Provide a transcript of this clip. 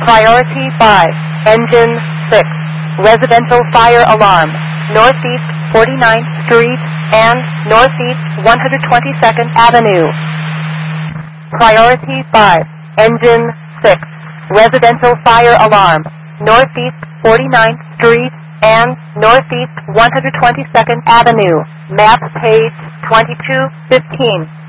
Priority 5, Engine 6, Residential Fire Alarm, Northeast 49th Street and Northeast 122nd Avenue. Priority 5, Engine 6, Residential Fire Alarm, Northeast 49th Street and Northeast 122nd Avenue. Map page 2215.